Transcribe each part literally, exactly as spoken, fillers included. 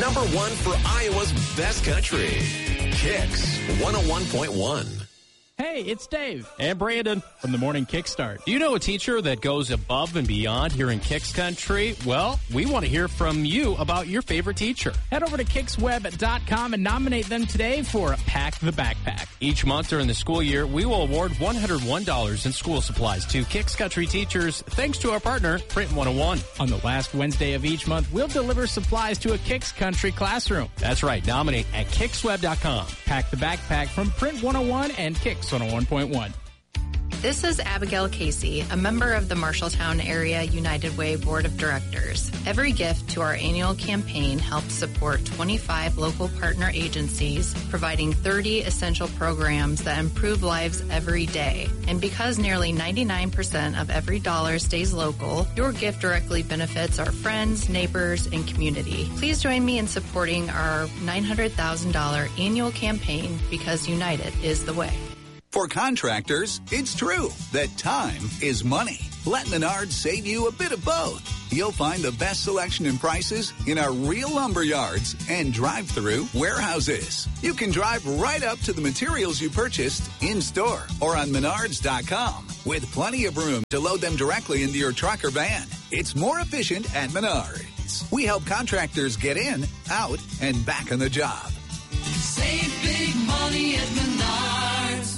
number one for Iowa's best country. Kicks one oh one point one. Hey, it's Dave. And Brandon. From the Morning Kickstart. Do you know a teacher that goes above and beyond here in Kicks Country? Well, we want to hear from you about your favorite teacher. Head over to kiks web dot com and nominate them today for Pack the Backpack. Each month during the school year, we will award one hundred one dollars in school supplies to Kicks Country teachers thanks to our partner, Print one oh one. On the last Wednesday of each month, we'll deliver supplies to a Kicks Country classroom. That's right. Nominate at kiks web dot com. Pack the Backpack from Print one oh one and Kicks one oh one point one. This is Abigail Casey, a member of the Marshalltown Area United Way Board of Directors. Every gift to our annual campaign helps support twenty-five local partner agencies, providing thirty essential programs that improve lives every day. And because nearly ninety-nine percent of every dollar stays local, your gift directly benefits our friends, neighbors, and community. Please join me in supporting our nine hundred thousand dollars annual campaign, because United is the way. For contractors, it's true that time is money. Let Menards save you a bit of both. You'll find the best selection and prices in our real lumber yards and drive-through warehouses. You can drive right up to the materials you purchased in-store or on menards dot com with plenty of room to load them directly into your truck or van. It's more efficient at Menards. We help contractors get in, out, and back on the job. Save big money at Menards.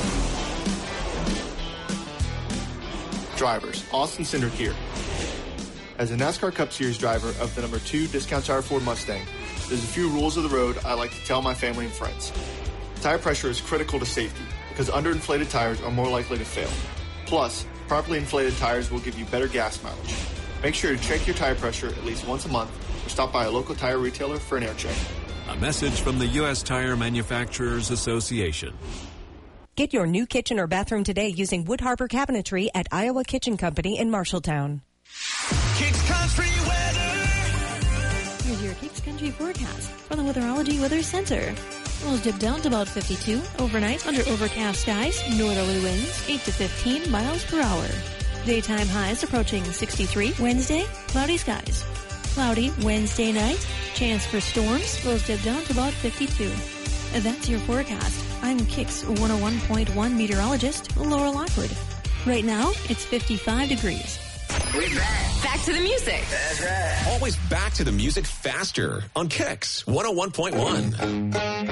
Drivers, Austin Cindric here. As a NASCAR Cup Series driver of the number two Discount Tire Ford Mustang, there's a few rules of the road I like to tell my family and friends. Tire pressure is critical to safety because underinflated tires are more likely to fail. Plus, properly inflated tires will give you better gas mileage. Make sure to check your tire pressure at least once a month or stop by a local tire retailer for an air check. A message from the U S Tire Manufacturers Association. Get your new kitchen or bathroom today using Wood Harbor Cabinetry at Iowa Kitchen Company in Marshalltown. Kicks Country weather. Here's your Kicks Country forecast from the Weatherology Weather Center. Lows dip down to about fifty-two. Overnight, under overcast skies, northerly winds, eight to fifteen miles per hour. Daytime highs approaching sixty-three. Wednesday, cloudy skies. Cloudy Wednesday night. Chance for storms. Lows dip down to about fifty-two. And that's your forecast. I'm Kicks one oh one point one meteorologist Laura Lockwood. Right now, it's fifty-five degrees. We're back. Back to the music. That's right. Always back to the music faster on Kicks one oh one point one.